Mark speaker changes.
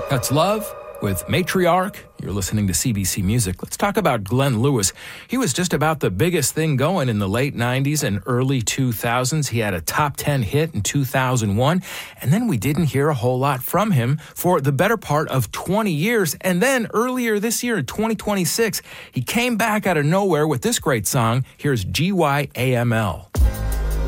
Speaker 1: That's Love with Matriarch. You're listening to CBC Music. Let's talk about Glenn Lewis. He was just about the biggest thing going in the late 90s and early 2000s. He had a top 10 hit in 2001, and then we didn't hear a whole lot from him for the better part of 20 years. And then earlier this year in 2026, he came back out of nowhere with this great song. Here's GYAML.